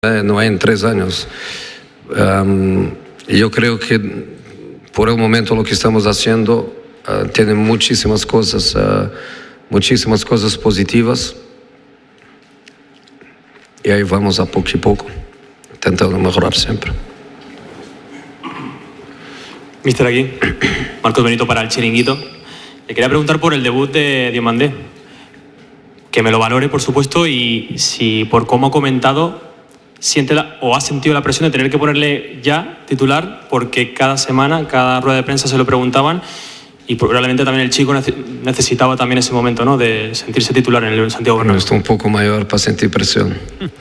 no hay en 3 años. Yo creo que por el momento lo que estamos haciendo tiene muchísimas cosas positivas, y ahí vamos a poco y poco, intentando mejorar siempre. Mister, aquí, Marcos Benito para El Chiringuito. Le quería preguntar por el debut de Diomandé, que me lo valore, por supuesto, y si por cómo ha comentado siente o ha sentido la presión de tener que ponerle ya titular, porque cada semana, cada rueda de prensa se lo preguntaban, y probablemente también el chico necesitaba también ese momento, ¿no?, de sentirse titular en el Santiago Bernabéu. Estoy un poco mayor para sentir presión.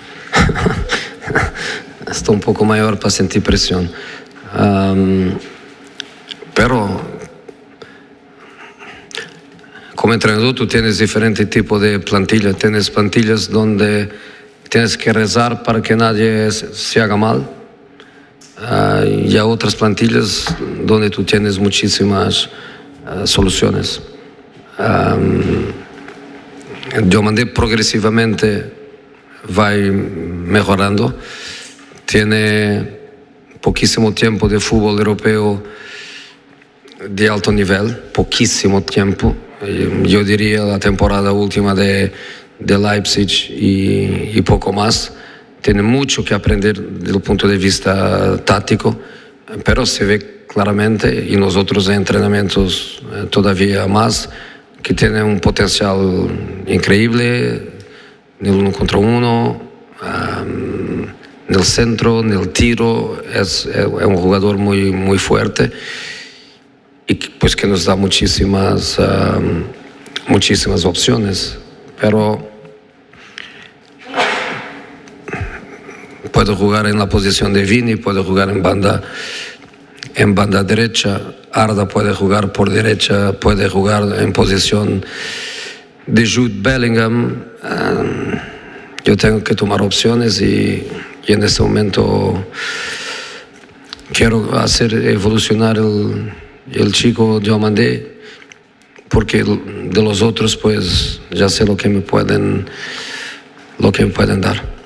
Estoy un poco mayor para sentir presión. Pero como entrenador tú tienes diferentes tipos de plantillas. Tienes plantillas donde tienes que rezar para que nadie se haga mal. Y hay otras plantillas donde tú tienes muchísimas soluciones. Diomandé progresivamente va mejorando. Tiene poquísimo tiempo de fútbol europeo de alto nivel, poquísimo tiempo. Yo diría la temporada última de Leipzig y poco más. Tiene mucho que aprender desde el punto de vista táctico, pero se ve claramente, y nosotros en entrenamientos todavía más, que tiene un potencial increíble en el 1 contra 1, en el centro, en el tiro. Es un jugador muy, muy fuerte, y pues que nos da muchísimas opciones, pero puede jugar en la posición de Vini, puede jugar en banda derecha. Arda puede jugar por derecha, puede jugar en posición de Jude Bellingham. Yo tengo que tomar opciones, y en este momento quiero hacer evolucionar el chico Diomandé, porque de los otros pues ya sé lo que me pueden dar.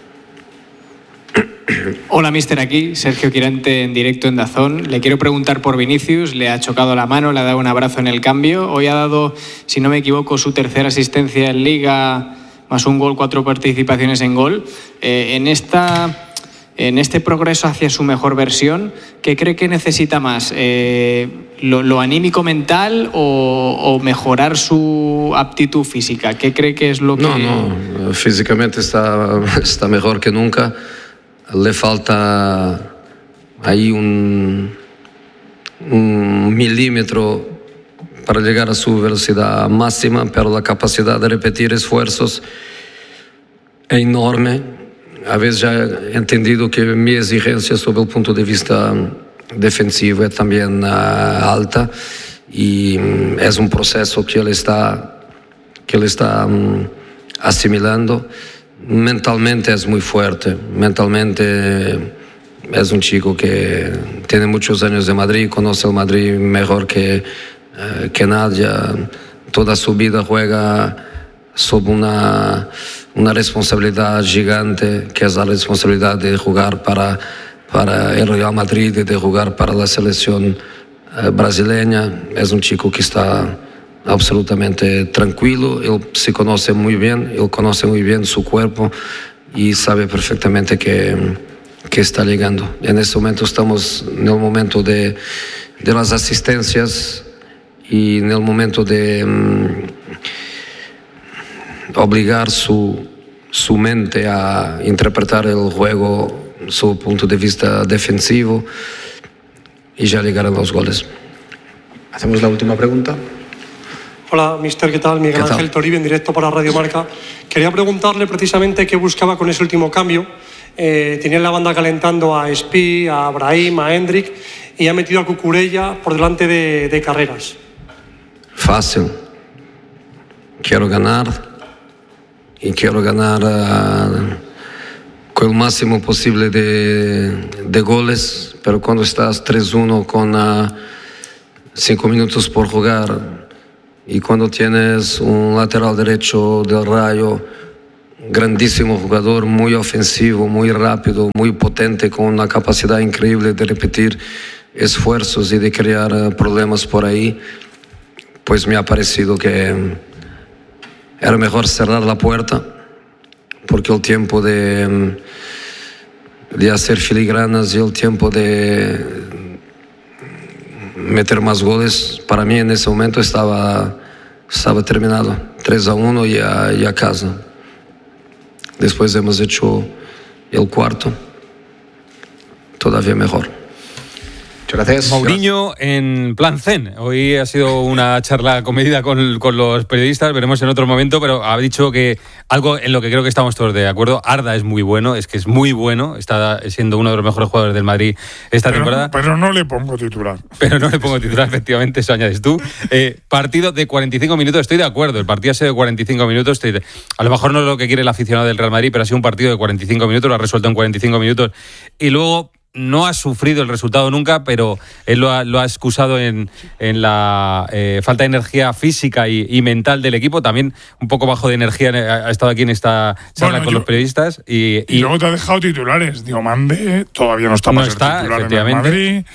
Hola, mister, aquí Sergio Quirante en directo en DAZN. Le quiero preguntar por Vinicius. Le ha chocado la mano, le ha dado un abrazo en el cambio. Hoy ha dado, si no me equivoco, su tercera asistencia en Liga, más un gol, 4 participaciones en gol. En este progreso hacia su mejor versión, ¿qué cree que necesita más? ¿Lo anímico mental o mejorar su aptitud física? ¿Qué cree que es lo que...? No, físicamente está mejor que nunca. Le falta ahí un milímetro para llegar a su velocidad máxima, pero la capacidad de repetir esfuerzos es enorme. A veces ya he entendido que mi exigencia sobre el punto de vista defensivo es también alta, y es un proceso que él está asimilando. Mentalmente es muy fuerte, mentalmente es un chico que tiene muchos años de Madrid, conoce el Madrid mejor que nadie. Toda su vida juega sob una responsabilidad gigante, que es la responsabilidad de jugar para el Real Madrid y de jugar para la selección brasileña. Es un chico que está absolutamente tranquilo. Él se conoce muy bien, él conoce muy bien su cuerpo y sabe perfectamente que está llegando. En este momento estamos en el momento de las asistencias y en el momento de obligar su mente a interpretar el juego, su punto de vista defensivo, y ya llegarán los goles. Hacemos la última pregunta. Hola, mister, ¿qué tal? Miguel Ángel Toribio, en directo para Radio Marca. Quería preguntarle precisamente qué buscaba con ese último cambio. Tenía en la banda calentando a Espí, a Brahim, a Hendrik, y ha metido a Cucurella por delante de Carreras. Fácil. Quiero ganar, y quiero ganar con el máximo posible de goles, pero cuando estás 3-1 con 5 minutos por jugar, y cuando tienes un lateral derecho del Rayo grandísimo jugador, muy ofensivo, muy rápido, muy potente, con una capacidad increíble de repetir esfuerzos y de crear problemas por ahí. Pues me ha parecido que era mejor cerrar la puerta, porque el tiempo de hacer filigranas y el tiempo de meter más goles, para mí en ese momento estaba terminado. 3-1 y a casa. Después hemos hecho el cuarto, todavía mejor. Muchas gracias. Mourinho en plan zen. Hoy ha sido una charla comedida con los periodistas, veremos en otro momento, pero ha dicho que algo en lo que creo que estamos todos de acuerdo. Arda es muy bueno, es que es muy bueno, está siendo uno de los mejores jugadores del Madrid esta temporada. Pero no le pongo titular. Pero no le pongo titular, efectivamente, eso añades tú. Partido de 45 minutos, estoy de acuerdo, el partido ha sido de 45 minutos, a lo mejor no es lo que quiere el aficionado del Real Madrid, pero ha sido un partido de 45 minutos, lo ha resuelto en 45 minutos, y luego no ha sufrido el resultado nunca, pero él lo ha excusado en la falta de energía física y mental del equipo. También un poco bajo de energía ha estado aquí en esta charla con los periodistas. Y luego te ha dejado titulares. Diomande todavía no está para ser titular efectivamente. En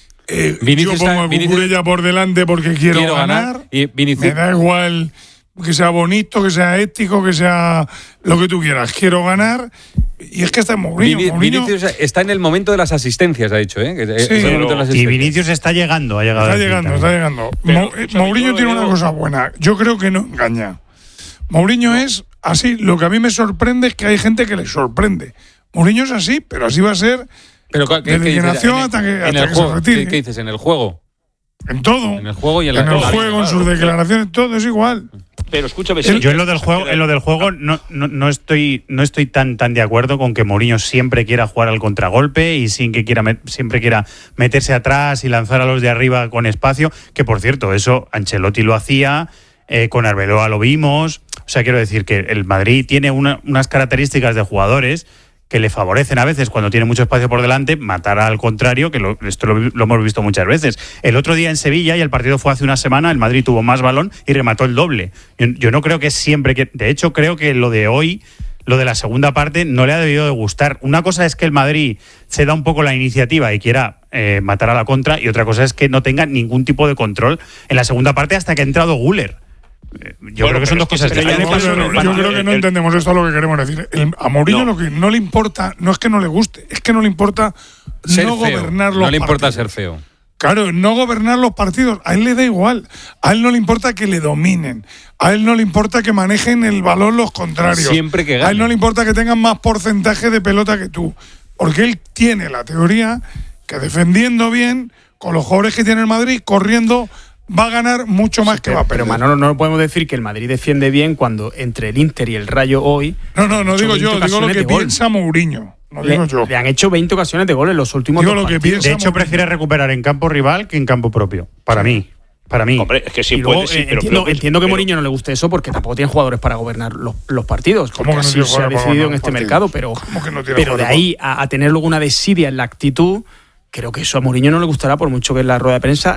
el Madrid. Yo pongo a Cucurella por delante porque quiero ganar. Y me da igual que sea bonito, que sea ético, que sea lo que tú quieras. Quiero ganar. Y es que está en Mourinho. Vinicius está en el momento de las asistencias, ha dicho, ¿eh? Sí, y Vinicius está llegando. Está llegando. Mourinho tiene una cosa buena. Yo creo que no engaña. Mourinho es así. Lo que a mí me sorprende es que hay gente que le sorprende. Mourinho es así, pero así va a ser desde que nació hasta que se retire. ¿Qué dices? ¿En el juego? En todo. En el juego y en el juego, en sus declaraciones, todo es igual. Pero escúchame, yo en lo del juego no estoy tan de acuerdo con que Mourinho siempre quiera jugar al contragolpe y siempre quiera meterse atrás y lanzar a los de arriba con espacio, que por cierto, eso Ancelotti lo hacía, con Arbeloa lo vimos. O sea, quiero decir que el Madrid tiene unas características de jugadores que le favorecen a veces cuando tiene mucho espacio por delante, matar al contrario, que esto lo hemos visto muchas veces. El otro día en Sevilla, y el partido fue hace una semana, el Madrid tuvo más balón y remató el doble. Yo no creo que siempre de hecho, creo que lo de hoy, lo de la segunda parte, no le ha debido de gustar. Una cosa es que el Madrid se da un poco la iniciativa y quiera matar a la contra, y otra cosa es que no tenga ningún tipo de control en la segunda parte hasta que ha entrado Güler. Yo creo que son dos cosas diferentes. Yo creo que no entendemos esto, lo que queremos decir. A Mourinho lo que no le importa, no es que no le guste, es que no le importa no gobernar los partidos. No le importa ser feo. Claro, no gobernar los partidos. A él le da igual. A él no le importa que le dominen. A él no le importa que manejen el balón los contrarios. Siempre que gane. A él no le importa que tengan más porcentaje de pelota que tú. Porque él tiene la teoría que defendiendo bien, con los jugadores que tiene el Madrid, corriendo, va a ganar mucho más que va a perder. Pero Manolo, no podemos decir que el Madrid defiende bien cuando entre el Inter y el Rayo hoy… No digo yo, digo lo que piensa Mourinho. No digo yo. Le han hecho 20 ocasiones de gol en los últimos dos partidos. De hecho, prefiere recuperar en campo rival que en campo propio. Para mí. Hombre, es que sí luego, puede, sí, entiendo que Mourinho no le guste eso porque tampoco tiene jugadores para gobernar los partidos. ¿Cómo que no así se ha decidido en este mercado, pero de ahí a tener luego una desidia en la actitud… Creo que eso a Mourinho no le gustará, por mucho que en la rueda de prensa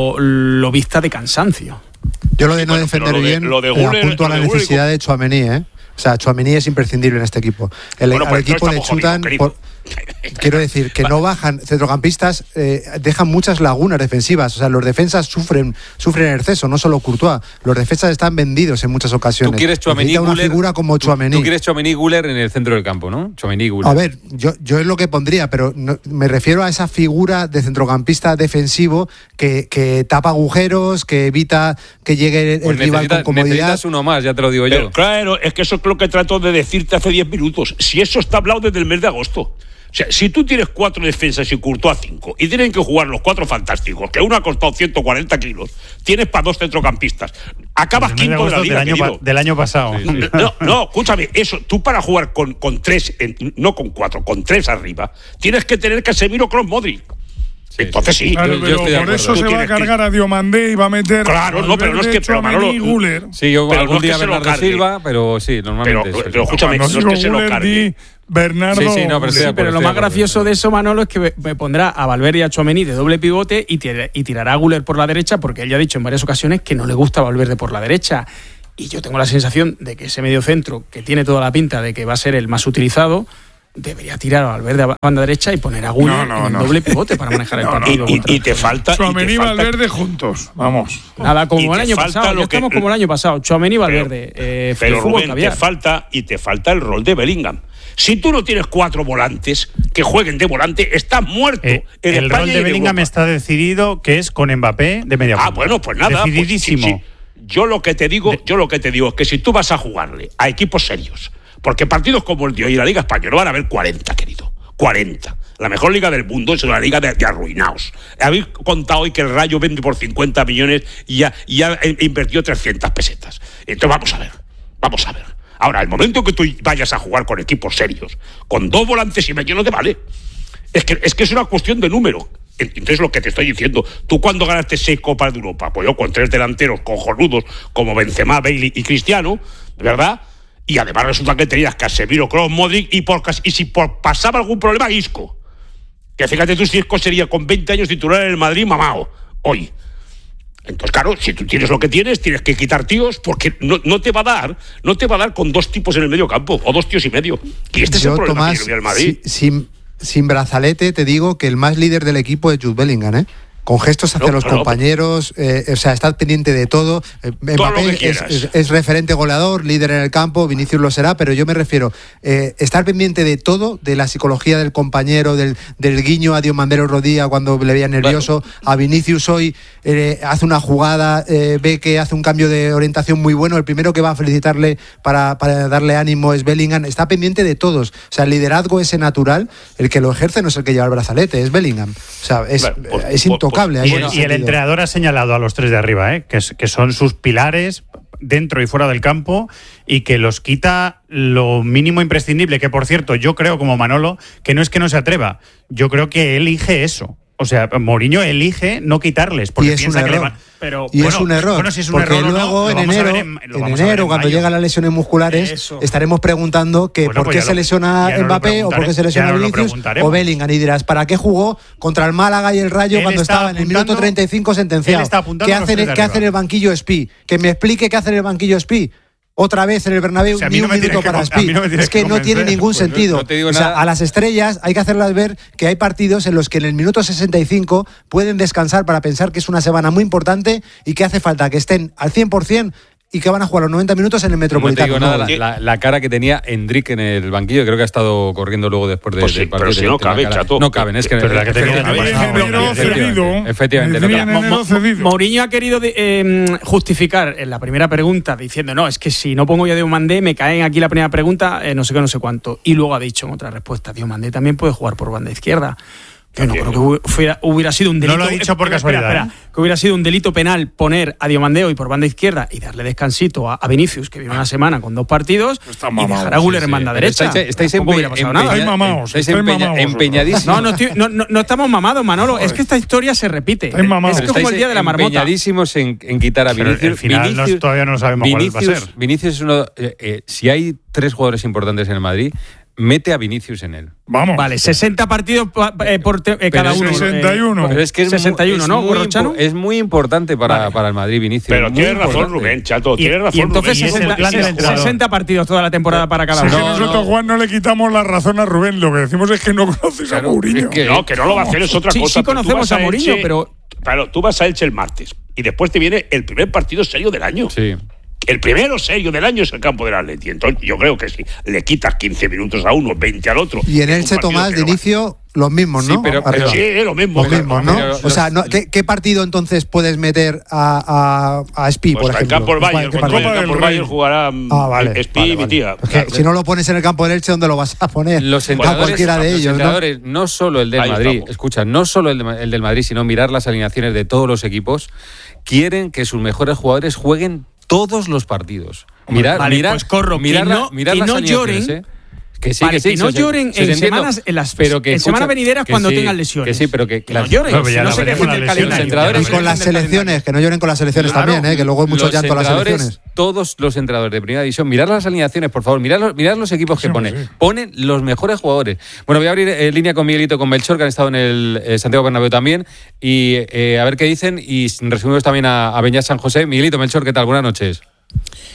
lo vista de cansancio. Yo lo de no defender bien apunto a la necesidad de Tchouaméni, O sea, Tchouaméni es imprescindible en este equipo. Al equipo le chutan… Quiero decir, que no bajan centrocampistas, dejan muchas lagunas defensivas. O sea, los defensas sufren en exceso, no solo Courtois. Los defensas están vendidos en muchas ocasiones. Tú quieres Tchouaméni, una figura como Tchouaméni. Tú quieres Tchouaméni, Güler en el centro del campo, ¿no? Tchouaméni, Güler. A ver, yo es lo que pondría, pero no, me refiero a esa figura de centrocampista defensivo que tapa agujeros, que evita que llegue el rival con comodidad. Necesitas uno más, ya te lo digo yo. Pero claro, es que eso es lo que trato de decirte hace 10 minutos. Si eso está hablado desde el mes de agosto. O sea, si tú tienes 4 defensas y Courtois 5 y tienen que jugar los 4 fantásticos, que uno ha costado 140 kilos, tienes para 2 centrocampistas, acabas quinto de la liga, del año pasado. Sí. No, escúchame, eso, tú para jugar con 3, no con 4, con 3 arriba, tienes que tener Casemiro, Kroos, Modric. Entonces sí. Claro, pero por eso se va a cargar a Diomandé y va a meter… Claro, no, pero no es que… Pero Güler. Sí, yo pero algún no día es que Bernardo Silva, pero sí, normalmente… Pero escúchame, no es que se lo cargue. Bernardo… Pero lo más gracioso de eso, Manolo, es que me pondrá a Valverde y a Tchouaméni de doble pivote y tirará a Güler por la derecha, porque él ya ha dicho en varias ocasiones que no le gusta Valverde por la derecha. Y yo tengo la sensación de que ese mediocentro, que tiene toda la pinta de que va a ser el más utilizado, debería tirar a Valverde a banda derecha y poner a Güler en doble pivote para manejar el partido. Y te falta... Tchouaméni y Valverde juntos, vamos. Nada, como el año pasado, ya estamos como el año pasado. Tchouaméni y Valverde. Pero Rubén, te falta el rol de Bellingham. Si tú no tienes 4 volantes que jueguen de volante, estás muerto. El rol de Bellingham está decidido, que es con Mbappé de media punta. Bueno, pues nada. Decididísimo. Pues, sí. Yo lo que te digo es que si tú vas a jugarle a equipos serios, porque partidos como el de hoy y la Liga Española van a haber 40, querido. 40. La mejor liga del mundo es una liga de arruinaos. Habéis contado hoy que el Rayo vende por 50 millones y ya invirtió 300 pesetas. Entonces vamos a ver. Ahora, el momento que tú vayas a jugar con equipos serios, con 2 volantes y medio no te vale. Es que es una cuestión de número. Entonces, lo que te estoy diciendo, tú cuando ganaste 6 Copas de Europa, pues yo con 3 delanteros cojonudos como Benzema, Bailey y Cristiano, ¿verdad? Y además resulta que tenías Casemiro, Kroos, Modric y si pasaba algún problema, Isco. Que fíjate tú si Isco sería con 20 años titular en el Madrid mamao, hoy. Entonces, claro, si tú tienes lo que tienes que quitar tíos porque no te va a dar con 2 tipos en el medio campo o 2 tíos y medio. Y este es el problema, Tomás, que tiene el Madrid. Sin brazalete te digo que el más líder del equipo es Jude Bellingham, ¿eh? Con gestos hacia los compañeros, está pendiente de todo. Mbappé es referente goleador, líder en el campo, Vinicius lo será, pero yo me refiero estar pendiente de todo, de la psicología del compañero, del guiño a Diomandé Rodilla cuando le veía nervioso, a Vinicius hoy hace una jugada, ve que hace un cambio de orientación muy bueno, el primero que va a felicitarle para darle ánimo es Bellingham, está pendiente de todos, o sea, el liderazgo ese natural, el que lo ejerce no es el que lleva el brazalete, es Bellingham, o sea, es intocable. Y el entrenador ha señalado a los 3 de arriba, que son sus pilares dentro y fuera del campo y que los quita lo mínimo imprescindible, que por cierto yo creo como Manolo que no se atreva, yo creo que elige eso. O sea, Mourinho elige no quitarles porque piensa que le van. Es un error. Bueno, si es un porque error luego no, en enero, cuando llegan las lesiones musculares, estaremos preguntando que por qué se lesiona Mbappé o por qué se lesiona Vinicius o Bellingham. Y dirás, ¿para qué jugó contra el Málaga y el Rayo cuando estaba en el minuto 35 sentenciado? ¿Qué hace en el banquillo Spi? Que me explique qué hace en el banquillo Spi. Otra vez en el Bernabéu, ni un minuto para Spi. Es que no tiene ningún sentido. O sea, a las estrellas hay que hacerlas ver que hay partidos en los que en el minuto 65 pueden descansar para pensar que es una semana muy importante y que hace falta que estén al 100% y que van a jugar los 90 minutos en el Metropolitano. No te digo nada, la cara que tenía Endrick en el banquillo, creo que ha estado corriendo luego después del partido. Pero si no cabe, chato. No caben, es que... Pero la que tenía efectivamente. Mourinho ha querido justificar en la primera pregunta diciendo, no, es que si no pongo yo a Diomandé, me caen aquí la primera pregunta, no sé qué, no sé cuánto. Y luego ha dicho en otra respuesta, Diomandé también puede jugar por banda izquierda. Yo no creo que hubiera sido un delito. No lo ha dicho por casualidad. Espera, que hubiera sido un delito penal poner a Diomandé hoy por banda izquierda y darle descansito a Vinicius, que vive una semana con 2 partidos, y dejar a Güler en banda derecha. Estáis empeñadísimos. No estamos mamados, Manolo. Es que esta historia se repite. Es que como el día de la marmota. Empeñadísimos en quitar a Vinicius. Al final todavía no sabemos cuál va a ser. Vinicius es uno. Si hay 3 jugadores importantes en el Madrid, mete a Vinicius en él. Vamos. Vale, 60 partidos por cada uno. 61. Pero es que es 61, ¿no? Es muy importante para el Madrid, Vinicius. Pero tienes razón, Rubén, chato. Tienes razón, y entonces Rubén. 60 partidos toda la temporada para cada uno. Nosotros, Juan, no le quitamos la razón a Rubén. Lo que decimos es que no conoces a Mourinho. Que no lo va a hacer, es otra cosa. Sí conocemos a Mourinho, pero... Claro, tú vas a Elche el martes y después te viene el primer partido serio del año. Sí. El primero serio del año es el campo del Atleti. Entonces, yo creo que si le quitas 15 minutos a uno, 20 al otro. Y en Elche, Tomás, de inicio, los mismos, ¿no? Sí, pero lo mismo. Los mismos, ¿no? O sea, ¿qué partido entonces puedes meter a Spi, por ejemplo? El campo del Bayern. Contra el campo del Bayern jugará Spi y mi tía. Claro. Si no lo pones en el campo del Elche, ¿dónde lo vas a poner? A cualquiera de ellos, no solo el del Madrid, escucha, no solo el del Madrid, sino mirar las alineaciones de todos los equipos, quieren que sus mejores jugadores jueguen todos los partidos. Mirar no lloren. Que no lloren en semanas semanas venideras cuando tengan lesiones. Que sí, pero que no lloren. No se quejen del calendario. Y con las selecciones, que no lloren con las selecciones también, que luego hay mucho llanto a las selecciones. Todos los entrenadores de primera división, mirad las alineaciones, por favor, mirad los equipos que ponen. Ponen los mejores jugadores. Bueno, voy a abrir línea con Miguelito, con Melchor, que han estado en el Santiago Bernabéu también, y a ver qué dicen, y resumimos también a Beñat San José. Miguelito, Melchor, ¿qué tal? Buenas noches.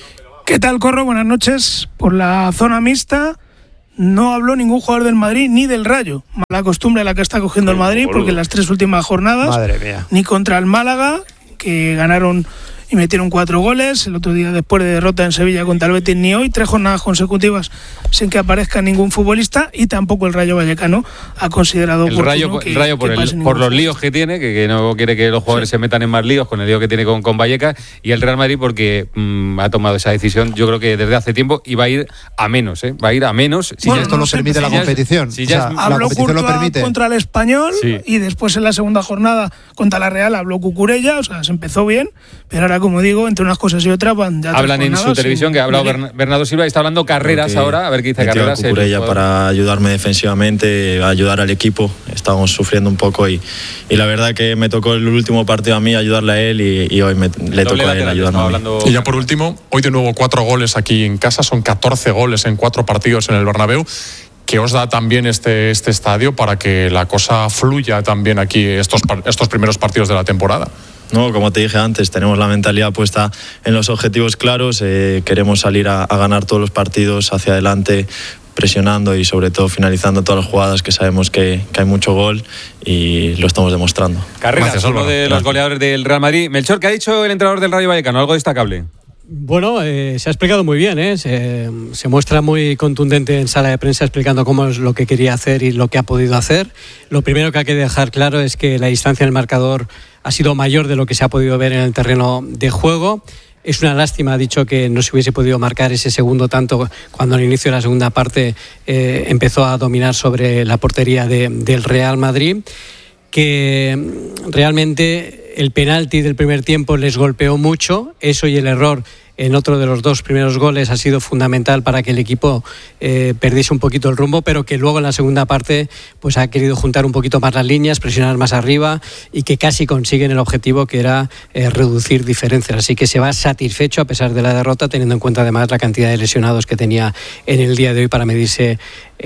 ¿Qué tal, Corro? Buenas noches. Por la zona mixta no habló ningún jugador del Madrid ni del Rayo. Mala costumbre la que está cogiendo el Madrid, porque en las 3 últimas jornadas, madre mía, ni contra el Málaga, que ganaron y metieron 4 goles, el otro día después de derrota en Sevilla contra el Betis, ni hoy, 3 jornadas consecutivas sin que aparezca ningún futbolista, y tampoco el Rayo Vallecano ha considerado el Rayo por los líos que tiene, que no quiere que los jugadores se metan en más líos con el lío que tiene con Vallecas, y el Real Madrid porque ha tomado esa decisión, yo creo que desde hace tiempo, y va a ir a menos, va a ir a menos. Si bueno, esto lo permite la competición. Habló Courtois contra el Español, sí, y después en la segunda jornada contra la Real habló Cucurella, o sea, se empezó bien, pero ahora, como digo, entre unas cosas y otras van ya. Hablan en su televisión, que ha hablado Bernardo Silva, y está hablando Carreras ahora, a ver qué dice Carreras. Cucurella para ayudarme defensivamente, ayudar al equipo. Estábamos sufriendo un poco y la verdad que me tocó el último partido a mí ayudarle a él, y hoy le tocó a él ayudarme a mí. Y ya por último, hoy de nuevo 4 goles aquí en casa, son 14 goles en 4 partidos en el Bernabéu. ¿Qué os da también este estadio para que la cosa fluya también aquí estos primeros partidos de la temporada? No, como te dije antes, tenemos la mentalidad puesta en los objetivos claros, queremos salir a ganar todos los partidos hacia adelante, presionando y sobre todo finalizando todas las jugadas, que sabemos que hay mucho gol y lo estamos demostrando. Carreras, uno de los goleadores del Real Madrid. Melchor, ¿qué ha dicho el entrenador del Rayo Vallecano? ¿Algo destacable? Bueno, se ha explicado muy bien, se muestra muy contundente en sala de prensa explicando cómo es lo que quería hacer y lo que ha podido hacer. Lo primero que hay que dejar claro es que la distancia en el marcador ha sido mayor de lo que se ha podido ver en el terreno de juego. Es una lástima, ha dicho, que no se hubiese podido marcar ese segundo tanto cuando al inicio de la segunda parte empezó a dominar sobre la portería del Real Madrid, que realmente el penalti del primer tiempo les golpeó mucho, eso y el error en otro de los 2 primeros goles ha sido fundamental para que el equipo perdiese un poquito el rumbo, pero que luego en la segunda parte pues ha querido juntar un poquito más las líneas, presionar más arriba, y que casi consiguen el objetivo, que era reducir diferencias. Así que se va satisfecho a pesar de la derrota, teniendo en cuenta además la cantidad de lesionados que tenía en el día de hoy para medirse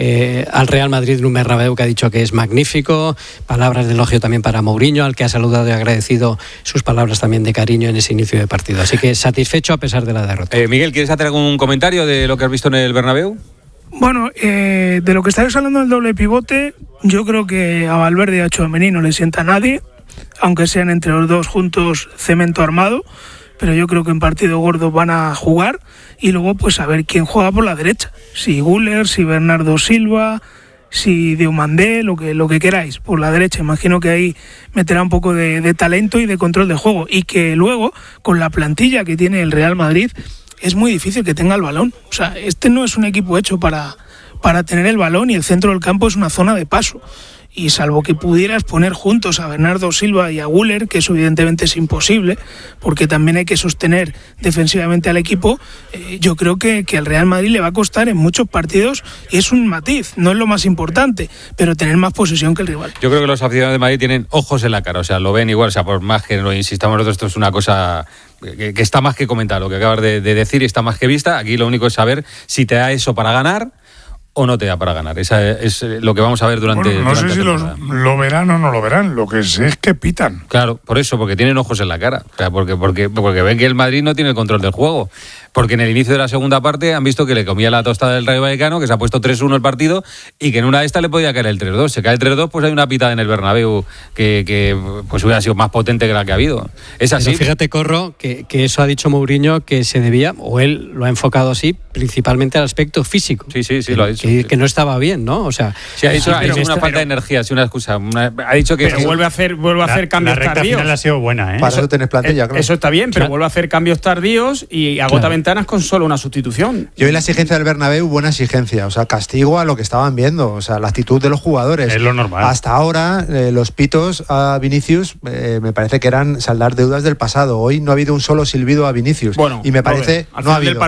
al Real Madrid en un Bernabéu que ha dicho que es magnífico. Palabras de elogio también para Mourinho, al que ha saludado y agradecido sus palabras también de cariño en ese inicio de partido. Así que satisfecho a pesar de la derrota. Miguel, ¿quieres hacer algún comentario de lo que has visto en el Bernabéu? Bueno, de lo que estáis hablando del doble pivote, yo creo que a Valverde y a Tchouaméni no le sienta a nadie, aunque sean entre los dos juntos cemento armado, pero yo creo que en partido gordo van a jugar, y luego pues a ver quién juega por la derecha, si Güler, si Bernardo Silva, si Diomandé, lo que queráis por la derecha. Imagino que ahí meterá un poco de talento y de control de juego, y que luego con la plantilla que tiene el Real Madrid es muy difícil que tenga el balón. O sea, este no es un equipo hecho para tener el balón, y el centro del campo es una zona de paso. Y salvo que pudieras poner juntos a Bernardo Silva y a Güler, que eso evidentemente es imposible, porque también hay que sostener defensivamente al equipo, yo creo que al Real Madrid le va a costar en muchos partidos, y es un matiz, no es lo más importante, pero tener más posesión que el rival. Yo creo que los aficionados de Madrid tienen ojos en la cara, o sea, lo ven igual, o sea, por más que lo insistamos nosotros, esto es una cosa que está más que comentar, lo que acabas de decir, y está más que vista. Aquí lo único es saber si te da eso para ganar o no te da para ganar. Esa es lo que vamos a ver durante. Bueno, no sé si lo verán o no lo verán. Lo que sé es que pitan. Claro, por eso, porque tienen ojos en la cara. O sea, porque ven que el Madrid no tiene el control del juego. Porque en el inicio de la segunda parte han visto que le comía la tostada del Rayo Vallecano, que se ha puesto 3-1 el partido, y que en una de estas le podía caer el 3-2. Se cae el 3-2, pues hay una pitada en el Bernabéu que pues hubiera sido más potente que la que ha habido. Es así. Pero fíjate, Corro, que eso ha dicho Mourinho, que se debía, o él lo ha enfocado así, principalmente al aspecto físico. Sí, lo ha dicho. Que no estaba bien, ¿no? O sea, sí, ha dicho una falta de energía, sí, una excusa. Ha dicho que. Pero vuelve a hacer cambios la recta tardíos. Final ha sido buena, Para eso tenés plantilla, claro. Eso está bien, pero vuelve a hacer cambios tardíos y agota ventanas con solo una sustitución. Yo, y la exigencia del Bernabéu, buena exigencia, o sea, castigo a lo que estaban viendo, o sea, la actitud de los jugadores. Es lo normal. Hasta ahora, los pitos a Vinicius me parece que eran saldar deudas del pasado. Hoy no ha habido un solo silbido a Vinicius. Bueno, y me parece no ha habido.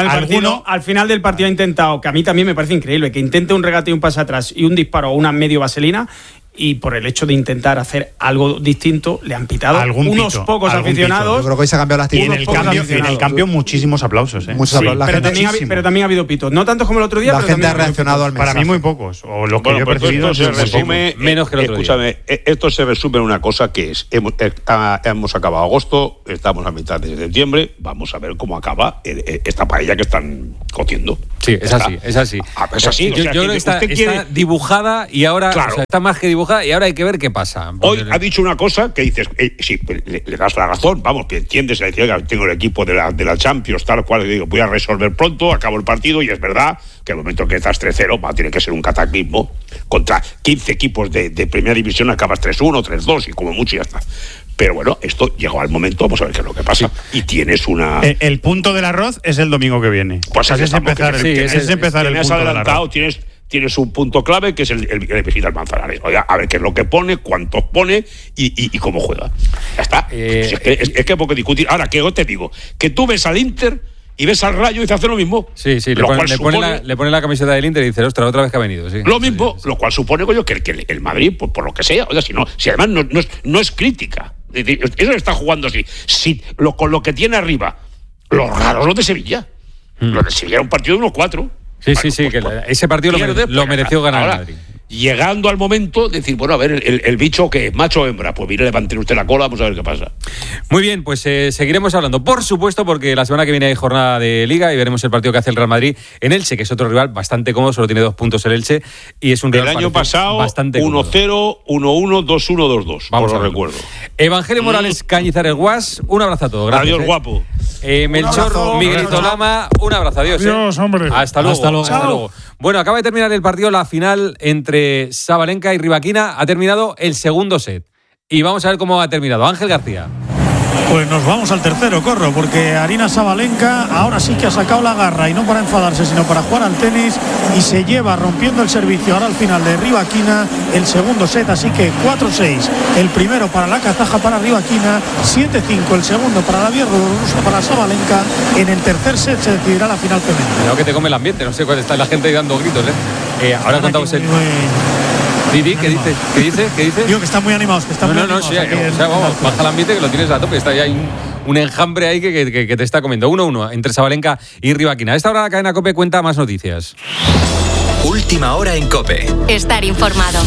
Al final del partido ha intentado, que a mí también me parece increíble, que intente un regate y un pase atrás y un disparo o una medio vaselina, y por el hecho de intentar hacer algo distinto le han pitado unos pocos aficionados. Yo creo que hoy se ha cambiado la actitud. Y en el cambio muchísimos aplausos. Muchos aplausos. Pero también ha habido pitos. No tantos como el otro día, la pero gente ha reaccionado al mensaje. Para mí muy pocos. O los que yo he percibido esto se resume, menos que el otro día. Esto se resume en una cosa que es, hemos acabado agosto, estamos a mitad de septiembre, vamos a ver cómo acaba esta paella que están cociendo. Sí, es así. Es así. Yo creo que está dibujada y ahora está más que dibujada y ahora hay que ver qué pasa. Hoy ha dicho una cosa que dices, sí, le das la razón, vamos, que entiendes, tengo el equipo de la Champions, tal cual, digo, voy a resolver pronto, acabo el partido y es verdad que al momento que estás 3-0 tiene que ser un cataclismo. Contra 15 equipos de primera división acabas 3-1, 3-2 y como mucho ya está. Pero bueno, esto llegó al momento, vamos a ver qué es lo que pasa. Sí. Y tienes una... El punto del arroz es el domingo que viene. Pues es empezar el punto adelantado, tienes un punto clave que es el visita al Manzanares. Oiga, a ver qué es lo que pone, cuántos pone y cómo juega. Ya está. Es que hay poco discutir. Ahora, que yo te digo, que tú ves al Inter y ves al Rayo y te hace lo mismo. Sí, le pone la camiseta del Inter y dice, ostras, otra vez que ha venido. Sí. Lo mismo, lo cual supone que el Madrid, por lo que sea, o sea, si además no es crítica. Eso está jugando así. Con lo que tiene arriba, los raros los de Sevilla. Los de Sevilla era un partido de 1-4. Sí, que ese partido lo mereció ganar el Madrid. Llegando al momento, decir, bueno, a ver, el bicho que es macho o hembra, pues mire, levante usted la cola, vamos a ver qué pasa. Muy bien, pues seguiremos hablando, por supuesto, porque la semana que viene hay jornada de Liga y veremos el partido que hace el Real Madrid en Elche, que es otro rival bastante cómodo, solo tiene 2 puntos el Elche y es un rival el año pasado 1-0, 1-1, 2-1, 2-2. Vamos a recuerdo. Evangelio Morales Cañizares Guas, un abrazo a todos. Gracias. Adiós, guapo. Melchor, Miguelito Lama, un abrazo, adiós. Adiós, hombre. Hasta luego. Bueno, acaba de terminar el partido, la final entre Sabalenka y Rybakina. Ha terminado el segundo set. Y vamos a ver cómo ha terminado. Ángel García. Pues nos vamos al tercero, Corro, porque Aryna Sabalenka ahora sí que ha sacado la garra y no para enfadarse, sino para jugar al tenis y se lleva rompiendo el servicio ahora al final de Rybakina el segundo set, así que 4-6 el primero para la kazaja, para Rybakina, 7-5 el segundo para la bielorrusa, para Sabalenka. En el tercer set se decidirá la final femenina. Creo que te come el ambiente, no sé cuál está la gente dando gritos, Ahora contamos el... Didi, ¿qué dice? Digo que están muy animados, que están muy animados. Sí, vamos, baja el ambiente que lo tienes a tope. Está ahí un enjambre ahí que te está comiendo. 1-1 entre Sabalenka y Rybakina. A esta hora la cadena COPE cuenta más noticias. Última hora en COPE. Estar informado.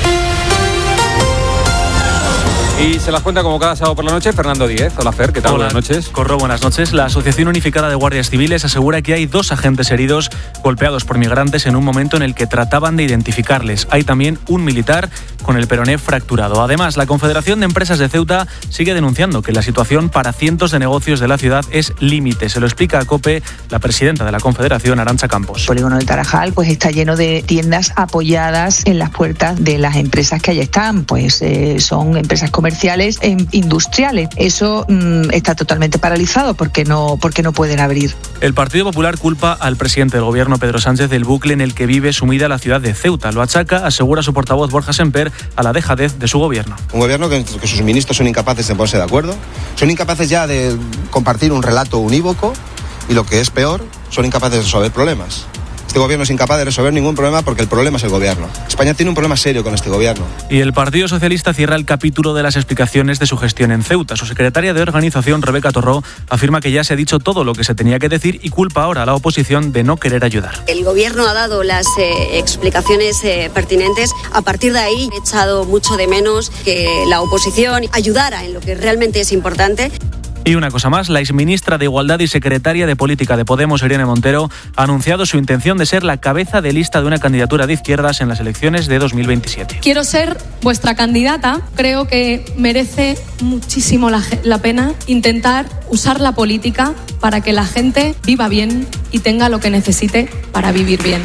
Y se las cuenta como cada sábado por la noche Fernando Díez. Hola Fer, ¿qué tal? Hola, buenas noches. Corro, buenas noches. La Asociación Unificada de Guardias Civiles asegura que hay 2 agentes heridos golpeados por migrantes en un momento en el que trataban de identificarles. Hay también un militar con el peroné fracturado. Además, la Confederación de Empresas de Ceuta sigue denunciando que la situación para cientos de negocios de la ciudad es límite. Se lo explica a COPE la presidenta de la Confederación, Arantxa Campos. El polígono del Tarajal pues está lleno de tiendas apoyadas en las puertas de las empresas que allí están. Pues son empresas comerciales e industriales. Eso está totalmente paralizado porque no pueden abrir. El Partido Popular culpa al presidente del gobierno, Pedro Sánchez, del bucle en el que vive sumida la ciudad de Ceuta. Lo achaca, asegura su portavoz Borja Semper, a la dejadez de su gobierno. Un gobierno que sus ministros son incapaces de ponerse de acuerdo, son incapaces ya de compartir un relato unívoco y lo que es peor, son incapaces de resolver problemas. Este gobierno es incapaz de resolver ningún problema porque el problema es el gobierno. España tiene un problema serio con este gobierno. Y el Partido Socialista cierra el capítulo de las explicaciones de su gestión en Ceuta. Su secretaria de organización, Rebeca Torró, afirma que ya se ha dicho todo lo que se tenía que decir y culpa ahora a la oposición de no querer ayudar. El gobierno ha dado las explicaciones pertinentes. A partir de ahí he echado mucho de menos que la oposición ayudara en lo que realmente es importante. Y una cosa más, la exministra de Igualdad y secretaria de Política de Podemos, Irene Montero, ha anunciado su intención de ser la cabeza de lista de una candidatura de izquierdas en las elecciones de 2027. Quiero ser vuestra candidata. Creo que merece muchísimo la pena intentar usar la política para que la gente viva bien y tenga lo que necesite para vivir bien.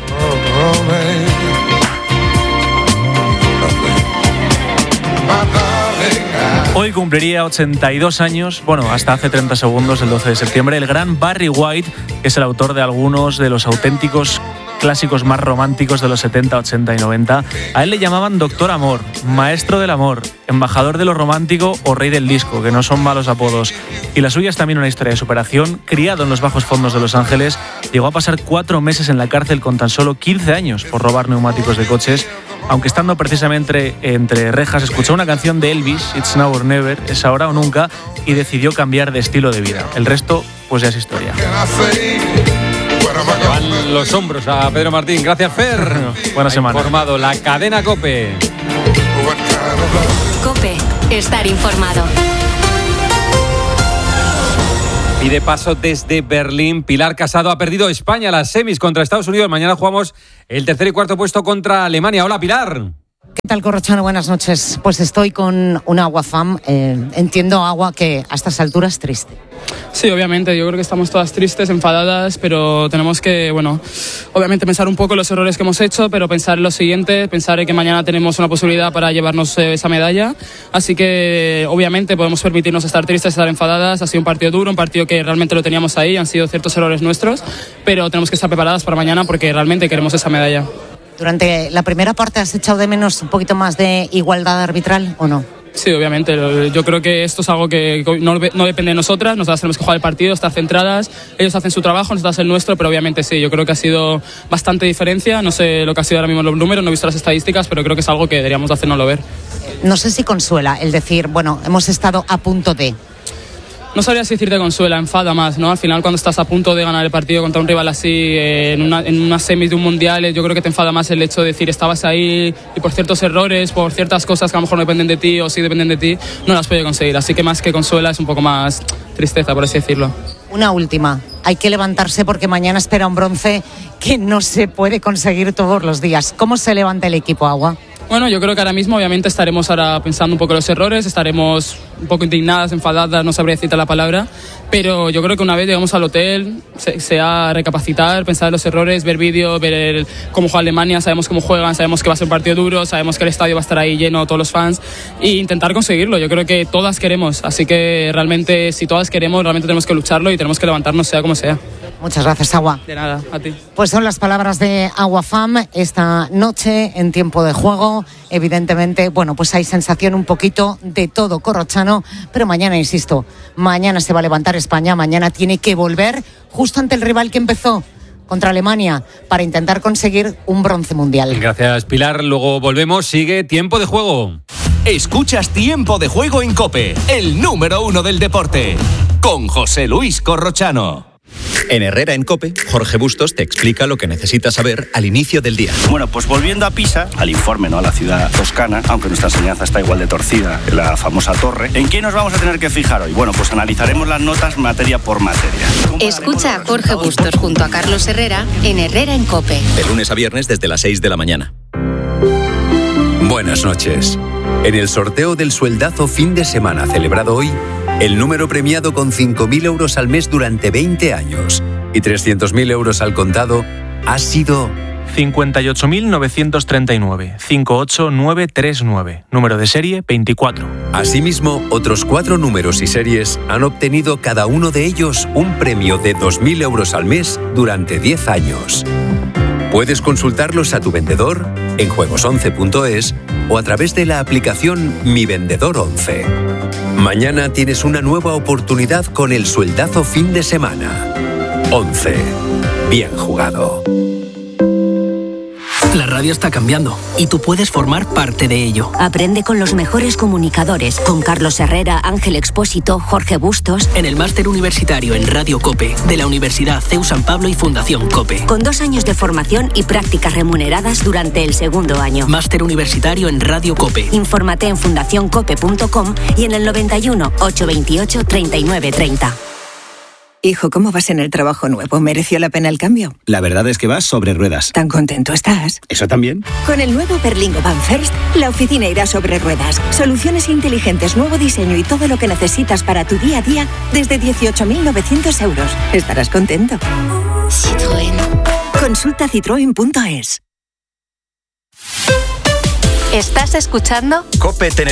Hoy cumpliría 82 años, hasta hace 30 segundos, el 12 de septiembre, el gran Barry White, que es el autor de algunos de los auténticos clásicos más románticos de los 70, 80 y 90. A él le llamaban Doctor Amor, Maestro del Amor, Embajador de lo Romántico o Rey del Disco, que no son malos apodos. Y la suya es también una historia de superación. Criado en los bajos fondos de Los Ángeles, llegó a pasar 4 meses en la cárcel con tan solo 15 años por robar neumáticos de coches. Aunque estando precisamente entre rejas, escuchó una canción de Elvis, It's Now or Never, es ahora o nunca, y decidió cambiar de estilo de vida. El resto, pues ya es historia. Van los hombros a Pedro Martín. Gracias, Fer. Buena semana. Informado la cadena COPE. COPE, estar informado. Y de paso desde Berlín, Pilar Casado ha perdido España las semis contra Estados Unidos. Mañana jugamos el tercer y cuarto puesto contra Alemania. Hola, Pilar. ¿Qué tal, Corrochano? Buenas noches. Pues estoy con una Agua fan. Entiendo, Agua, que a estas alturas triste. Sí, obviamente. Yo creo que estamos todas tristes, enfadadas, pero tenemos que, obviamente pensar un poco en los errores que hemos hecho, pero pensar en lo siguiente, pensar en que mañana tenemos una posibilidad para llevarnos esa medalla. Así que, obviamente, podemos permitirnos estar tristes, estar enfadadas. Ha sido un partido duro, un partido que realmente lo teníamos ahí, han sido ciertos errores nuestros, pero tenemos que estar preparadas para mañana porque realmente queremos esa medalla. ¿Durante la primera parte has echado de menos un poquito más de igualdad arbitral o no? Sí, obviamente. Yo creo que esto es algo que no depende de nosotras. Nosotras tenemos que jugar el partido, estar centradas. Ellos hacen su trabajo, nosotros hacen el nuestro, pero obviamente sí. Yo creo que ha sido bastante diferencia. No sé lo que ha sido ahora mismo los números, no he visto las estadísticas, pero creo que es algo que deberíamos de hacernoslo ver. No sé si consuela el decir, hemos estado a punto de... No sabría si decirte consuela, enfada más, ¿no? Al final, cuando estás a punto de ganar el partido contra un rival así, en unas semis de un mundial, yo creo que te enfada más el hecho de decir estabas ahí y por ciertos errores, por ciertas cosas que a lo mejor no dependen de ti o sí dependen de ti, no las puedes conseguir. Así que más que consuela es un poco más tristeza, por así decirlo. Una última. Hay que levantarse porque mañana espera un bronce que no se puede conseguir todos los días. ¿Cómo se levanta el equipo, Agua? Bueno, yo creo que ahora mismo obviamente estaremos ahora pensando un poco en los errores, estaremos un poco indignadas, enfadadas, no sabría decirte la palabra, pero yo creo que una vez llegamos al hotel, sea recapacitar, pensar en los errores, ver vídeos, ver cómo juega Alemania, sabemos cómo juegan, sabemos que va a ser un partido duro, sabemos que el estadio va a estar ahí lleno, todos los fans, e intentar conseguirlo. Yo creo que todas queremos, así que realmente si todas queremos, realmente tenemos que lucharlo y tenemos que levantarnos sea como sea. Muchas gracias, Agua. De nada, a ti. Pues son las palabras de Agua Fam esta noche en tiempo de juego. Evidentemente, pues hay sensación un poquito de todo corrochano, pero mañana, insisto, mañana se va a levantar España, mañana tiene que volver justo ante el rival que empezó contra Alemania para intentar conseguir un bronce mundial. Gracias, Pilar. Luego volvemos, sigue Tiempo de Juego. Escuchas Tiempo de Juego en COPE, el número 1 del deporte, con José Luis Corrochano. En Herrera en COPE, Jorge Bustos te explica lo que necesitas saber al inicio del día. Bueno, pues volviendo a Pisa, al informe, ¿no? A la ciudad toscana, aunque nuestra enseñanza está igual de torcida que la famosa torre. ¿En qué nos vamos a tener que fijar hoy? Bueno, pues analizaremos las notas materia por materia. Escucha a Jorge Bustos junto a Carlos Herrera en Herrera en COPE. De lunes a viernes desde las 6 de la mañana. Buenas noches. En el sorteo del sueldazo fin de semana celebrado hoy, el número premiado con 5.000 euros al mes durante 20 años y 300.000 euros al contado ha sido 58.939, 58939, número de serie 24. Asimismo, otros 4 números y series han obtenido cada uno de ellos un premio de 2.000 euros al mes durante 10 años. Puedes consultarlos a tu vendedor en juegos11.es o a través de la aplicación Mi Vendedor 11. Mañana tienes una nueva oportunidad con el sueldazo fin de semana. 11. Bien jugado. La radio está cambiando y tú puedes formar parte de ello. Aprende con los mejores comunicadores, con Carlos Herrera, Ángel Expósito, Jorge Bustos. En el máster universitario en Radio COPE de la Universidad CEU San Pablo y Fundación COPE. Con 2 años de formación y prácticas remuneradas durante el segundo año. Máster universitario en Radio COPE. Infórmate en fundacioncope.com y en el 91 828 3930. Hijo, ¿cómo vas en el trabajo nuevo? ¿Mereció la pena el cambio? La verdad es que vas sobre ruedas. ¿Tan contento estás? ¿Eso también? Con el nuevo Berlingo Van First, la oficina irá sobre ruedas. Soluciones inteligentes, nuevo diseño y todo lo que necesitas para tu día a día desde 18.900 euros. Estarás contento. Citroën. Consulta citroen.es. ¿Estás escuchando? COPE Tenerife.